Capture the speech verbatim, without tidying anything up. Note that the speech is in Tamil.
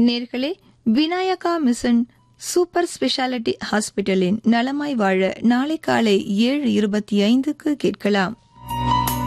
நேர்களே, விநாயகா மிஷன் சூப்பர் ஸ்பெஷாலிட்டி ஹாஸ்பிட்டலின் நலமாய் வாழ நாளை காலை ஏழு இருபத்தி ஐந்துக்கு கேட்கலாம்.